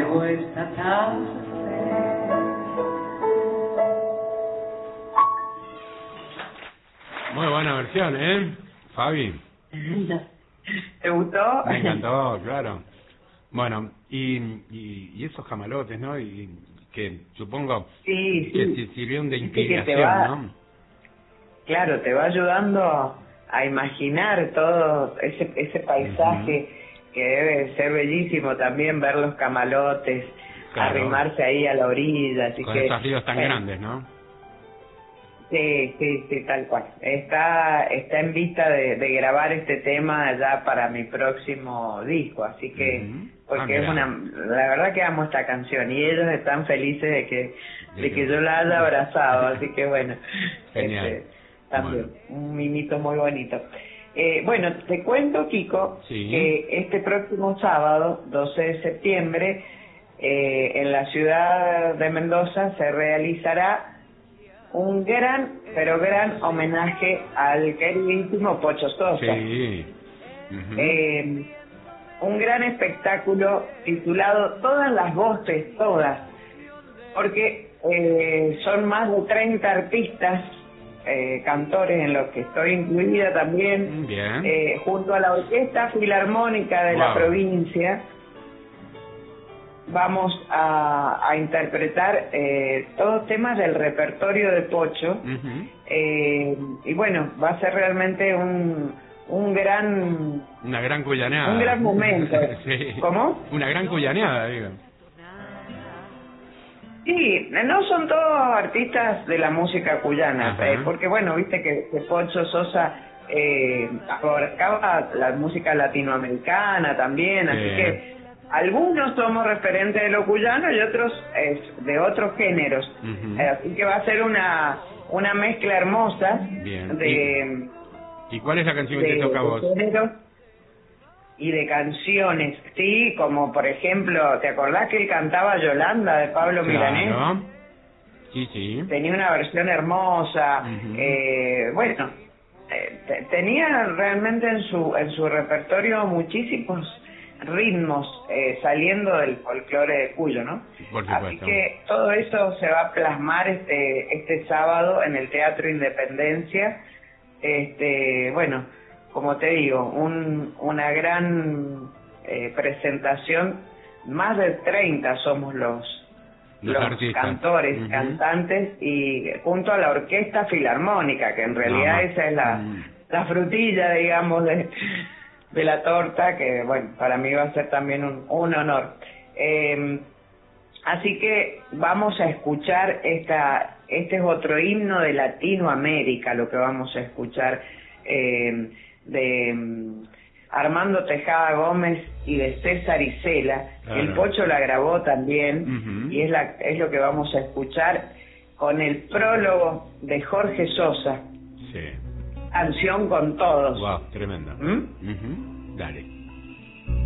nuevo esta tarde. Muy buena versión, Fabi? ¿Te gustó? Me encantó, claro. Bueno, y esos camalotes, ¿no? Y que supongo sí, que sí. sirvieron de Viste inspiración, ¿no? Claro, te va ayudando a imaginar todo ese paisaje que debe ser bellísimo también, ver los camalotes, claro, arrimarse ahí a la orilla. Así con que, esos ríos tan grandes, ¿no? Sí, tal cual. Está en vista de grabar este tema ya para mi próximo disco, así que, porque es la verdad que amo esta canción y ellos están felices de que yo la haya abrazado, así que bueno, genial. También, un mimito muy bonito. Bueno, te cuento, Kiko, que este próximo sábado, 12 de septiembre, en la ciudad de Mendoza se realizará un gran, pero gran homenaje al queridísimo Pocho Sosa. Sí. Un gran espectáculo titulado Todas las Voces, todas, porque son más de 30 artistas, cantores en los que estoy incluida también, junto a la Orquesta Filarmónica de la provincia. Vamos a interpretar todos temas del repertorio de Pocho, y bueno, va a ser realmente una gran cuyaneada, un gran momento. Sí. ¿Cómo? Una gran cuyaneada, digo. Sí, no son todos artistas de la música cuyana, porque bueno, viste que Pocho Sosa abarcaba la música latinoamericana también, así que algunos somos referentes de lo cuyano y otros de otros géneros. Así que va a ser una mezcla hermosa. Bien. ¿Y cuál es la canción que te toca a vos? Géneros y de canciones, sí, como por ejemplo, ¿te acordás que él cantaba Yolanda de Pablo Milanés? Sí. Tenía una versión hermosa. Bueno, tenía realmente en su repertorio muchísimos ritmos saliendo del folclore de Cuyo, ¿no? Por supuesto. Así que todo eso se va a plasmar este sábado en el Teatro Independencia. Bueno, como te digo, una gran presentación. Más de 30 somos los cantores, cantantes, y junto a la Orquesta Filarmónica, que en realidad esa es la frutilla, digamos, de la torta, que bueno, para mí va a ser también un honor. Así que vamos a escuchar este es otro himno de Latinoamérica, lo que vamos a escuchar, de Armando Tejada Gómez y de César Isela. El Pocho la grabó también, y es lo que vamos a escuchar con el prólogo de Jorge Sosa. Canción con todos. Wow, tremenda. Dale.